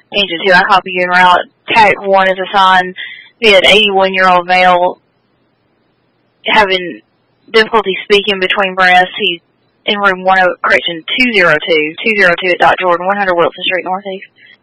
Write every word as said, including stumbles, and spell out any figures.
Engine two, I copy you en route. Tac one is assigned via an eighty-one-year-old male having difficulty speaking between breaths. He's in room one, correction, two oh two, two oh two at Doc Jordan, one hundred Wilson Street Northeast.